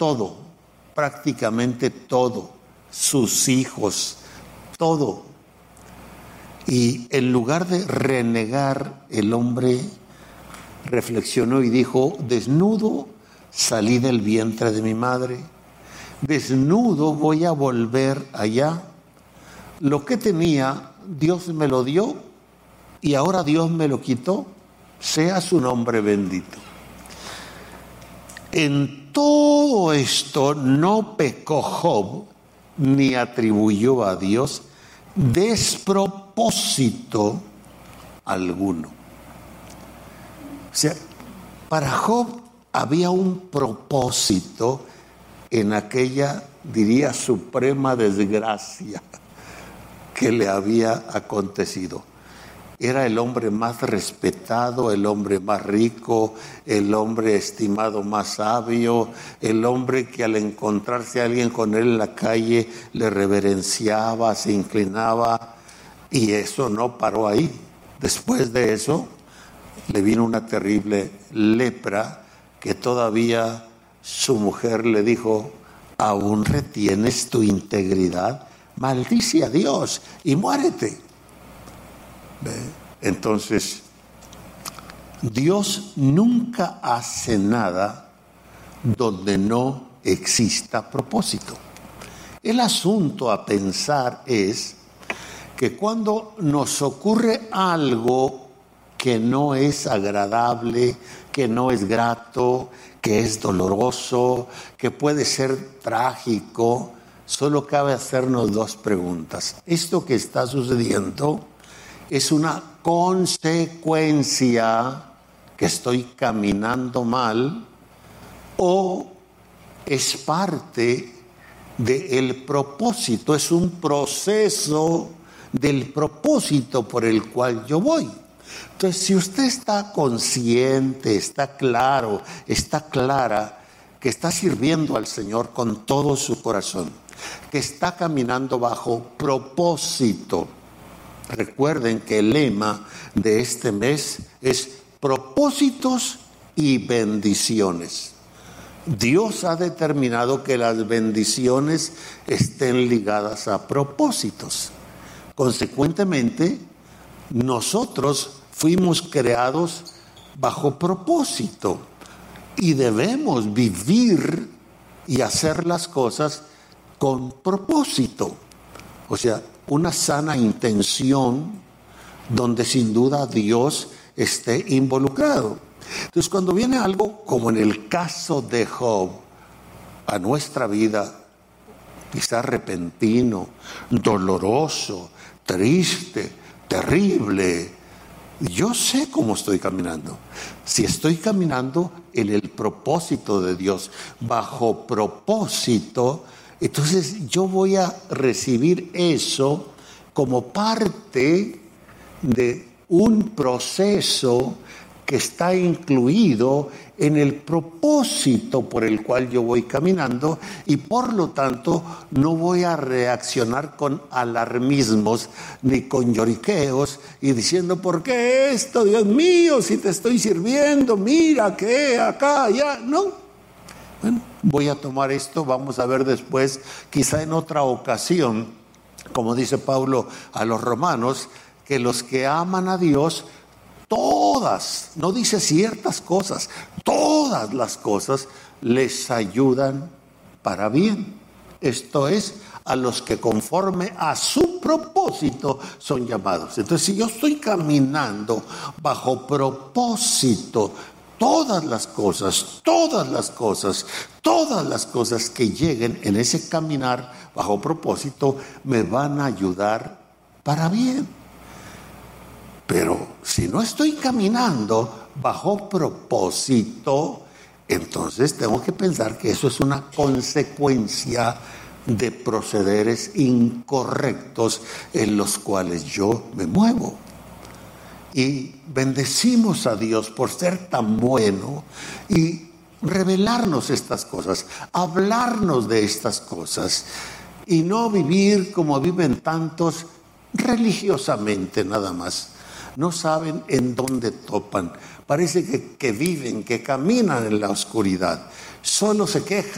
todo, prácticamente todo, sus hijos, todo. Y en lugar de renegar, el hombre reflexionó y dijo: desnudo salí del vientre de mi madre, desnudo voy a volver allá. Lo que tenía, Dios me lo dio y ahora Dios me lo quitó. Sea su nombre bendito. En todo esto no pecó Job ni atribuyó a Dios despropósito alguno. O sea, para Job había un propósito en aquella, diría, suprema desgracia que le había acontecido. Era el hombre más respetado, el hombre más rico, el hombre estimado más sabio, el hombre que al encontrarse a alguien con él en la calle le reverenciaba, se inclinaba, y eso no paró ahí. Después de eso le vino una terrible lepra que todavía su mujer le dijo: ¿aún retienes tu integridad? Maldice a Dios y muérete. Entonces, Dios nunca hace nada donde no exista propósito. El asunto a pensar es que cuando nos ocurre algo que no es agradable, que no es grato, que es doloroso, que puede ser trágico, solo cabe hacernos dos preguntas. ¿Esto que está sucediendo es una consecuencia que estoy caminando mal, o es parte del propósito, es un proceso del propósito por el cual yo voy? Entonces, si usted está consciente, está claro, está clara que está sirviendo al Señor con todo su corazón, que está caminando bajo propósito. Recuerden que el lema de este mes es propósitos y bendiciones. Dios ha determinado que las bendiciones estén ligadas a propósitos. Consecuentemente, nosotros fuimos creados bajo propósito y debemos vivir y hacer las cosas con propósito. O sea, una sana intención donde sin duda Dios esté involucrado. Entonces, cuando viene algo como en el caso de Job a nuestra vida, quizás repentino, doloroso, triste, terrible, yo sé cómo estoy caminando. Si estoy caminando en el propósito de Dios, bajo propósito, entonces yo voy a recibir eso como parte de un proceso que está incluido en el propósito por el cual yo voy caminando, y por lo tanto no voy a reaccionar con alarmismos ni con lloriqueos y diciendo: ¿por qué esto, Dios mío, si te estoy sirviendo? Mira que acá, allá. No. Bueno, voy a tomar esto, vamos a ver después, quizá en otra ocasión, como dice Pablo a los romanos, que los que aman a Dios, todas, no dice ciertas cosas, todas las cosas les ayudan para bien. Esto es, a los que conforme a su propósito son llamados. Entonces, si yo estoy caminando bajo propósito, todas las cosas que lleguen en ese caminar bajo propósito me van a ayudar para bien. Pero si no estoy caminando bajo propósito, entonces tengo que pensar que eso es una consecuencia de procederes incorrectos en los cuales yo me muevo. Y bendecimos a Dios por ser tan bueno y revelarnos estas cosas, hablarnos de estas cosas, y no vivir como viven tantos religiosamente nada más. No saben en dónde topan. Parece que viven, que caminan en la oscuridad. Solo se quejan